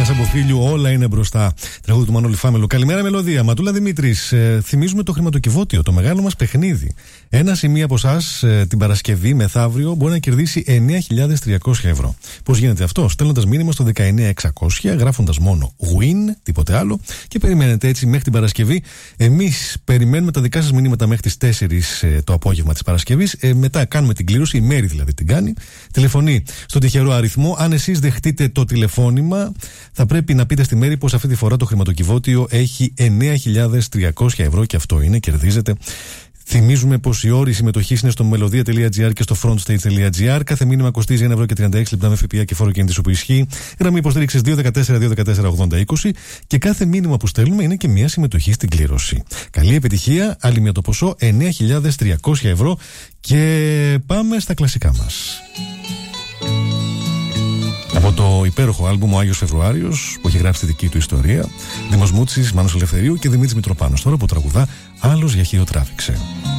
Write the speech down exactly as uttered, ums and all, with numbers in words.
Μίχα Σαμποφίλιου, όλα είναι μπροστά. Τραγούδι του Μανώλη Φάμελου. Καλημέρα, Μελωδία. Ματούλα Δημήτρης. Ε, θυμίζουμε το χρηματοκιβώτιο, το μεγάλο μας παιχνίδι. Ένα ή μία από εσάς ε, την Παρασκευή μεθαύριο μπορεί να κερδίσει εννέα χιλιάδες τριακόσια ευρώ. Πώς γίνεται αυτό? Στέλνοντας μήνυμα στο δεκαεννέα εξακόσια, γράφοντας μόνο win, τίποτε άλλο, και περιμένετε έτσι μέχρι την Παρασκευή. Εμείς περιμένουμε τα δικά σας μηνύματα μέχρι τις τέσσερις ε, το απόγευμα της Παρασκευής. Ε, μετά κάνουμε την κλήρωση, η Μέρη δηλαδή την κάνει. Τηλεφωνεί στον τυχερό αριθμό. Αν εσείς δεχτείτε το τηλεφώνημα, θα πρέπει να πείτε στη Μέρη πως αυτή τη φορά το χρηματοκιβώτιο έχει εννέα χιλιάδες τριακόσια ευρώ και αυτό είναι, κερδίζετε. Θυμίζουμε πως οι όροι συμμετοχής είναι στο μελωδία τελεία τζι άρ και στο frontstage τελεία τζι άρ. Κάθε μήνυμα κοστίζει ένα ευρώ και τριάντα έξι λεπτά με ΦΠΑ και φόρο κίνητης όπου ισχύει. Γραμμή υποστήριξης δύο ένα τέσσερα δύο ένα τέσσερα ογδόντα είκοσι και κάθε μήνυμα που στέλνουμε είναι και μια συμμετοχή στην κλήρωση. Καλή επιτυχία, άλλη μια το ποσό εννέα χιλιάδες τριακόσια ευρώ και πάμε στα κλασικά μας. Από το υπέροχο άλμπουμ Ο Άγιος Φεβρουάριος που έχει γράψει τη δική του ιστορία, Δήμος Μούτσης, Μάνος Ελευθερίου και Δημήτρης Μητροπάνος, τώρα που τραγουδά Άλλος για χείο τράβηξε.